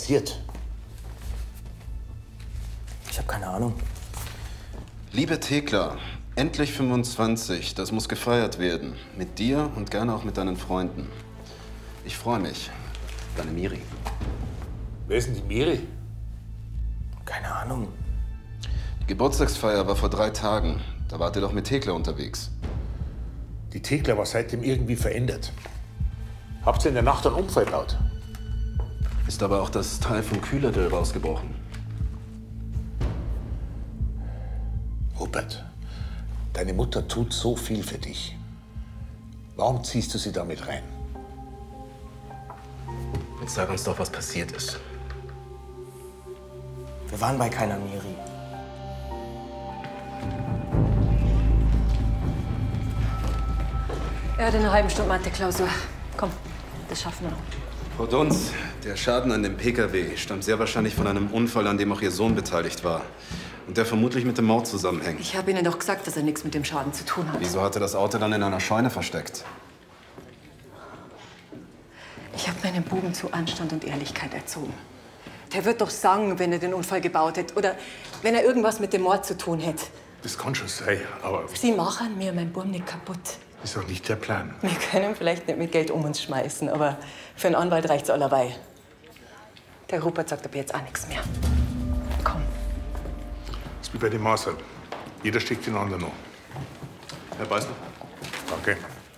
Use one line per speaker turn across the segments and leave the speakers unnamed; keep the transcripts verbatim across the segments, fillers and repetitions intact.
passiert?
Ich habe keine Ahnung.
Liebe Thekla, endlich fünfundzwanzig. Das muss gefeiert werden. Mit dir und gerne auch mit deinen Freunden. Ich freue mich. Deine Miri.
Wer ist denn die Miri?
Keine Ahnung.
Die Geburtstagsfeier war vor drei Tagen. Da wart ihr doch mit Thekla unterwegs.
Die Thekla war seitdem irgendwie verändert. Habt ihr in der Nacht einen Unfall gebaut?
Ist aber auch das Teil vom Kühlergrill rausgebrochen.
Rupert, deine Mutter tut so viel für dich. Warum ziehst du sie damit rein?
Jetzt sag uns doch, was passiert ist.
Wir waren bei keiner Miri.
Er hat in einer halben Stunde Mathe-Klausur. Komm, das schaffen wir noch.
Frau Dunz, der Schaden an dem P K W stammt sehr wahrscheinlich von einem Unfall, an dem auch Ihr Sohn beteiligt war. Und der vermutlich mit dem Mord zusammenhängt.
Ich habe Ihnen doch gesagt, dass er nichts mit dem Schaden zu tun hat.
Wieso hat er das Auto dann in einer Scheune versteckt?
Ich habe meinen Buben zu Anstand und Ehrlichkeit erzogen. Der wird doch sagen, wenn er den Unfall gebaut hätte oder wenn er irgendwas mit dem Mord zu tun hätte.
Das kann schon sein, aber
Sie machen mir meinen Buben nicht kaputt.
das ist doch nicht der Plan.
Wir können vielleicht nicht mit Geld um uns schmeißen, aber für einen Anwalt reicht's allerweil. Der Rupert sagt ab jetzt auch nichts mehr. Komm.
Das ist wie bei den Maßern. Jeder steckt den anderen noch.
Herr Beißler.
Danke.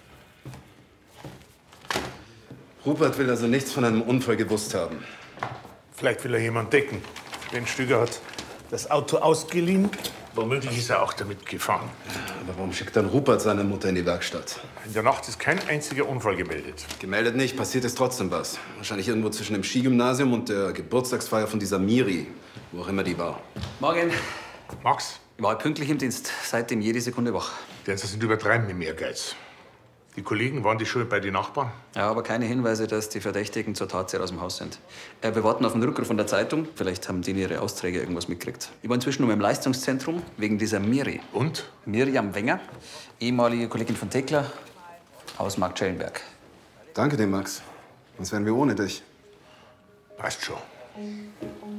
Rupert will also nichts von einem Unfall gewusst haben.
Vielleicht will er jemanden decken. Den Stüger hat das Auto ausgeliehen. Womöglich ist er auch damit gefahren.
Aber warum schickt dann Rupert seine Mutter in die Werkstatt?
In der Nacht ist kein einziger Unfall gemeldet.
Gemeldet nicht, passiert ist trotzdem was. Wahrscheinlich irgendwo zwischen dem Skigymnasium und der Geburtstagsfeier von dieser Miri, wo auch immer die war.
Morgen.
Max,
Ich war pünktlich im Dienst, seitdem jede Sekunde wach.
die sind übertreiben mit dem Ehrgeiz. Die Kollegen, waren die schon bei den Nachbarn?
Ja, aber keine Hinweise, dass die Verdächtigen zur Tatzeit aus dem Haus sind. Äh, wir warten auf den Rückruf von der Zeitung. Vielleicht haben die in ihre Aufträge irgendwas mitgekriegt. Ich war inzwischen noch im Leistungszentrum wegen dieser Miri.
Und?
Miriam Wenger, ehemalige Kollegin von Thekla aus Marktschellenberg.
Danke dir, Max. Was wären wir ohne dich?
Passt schon.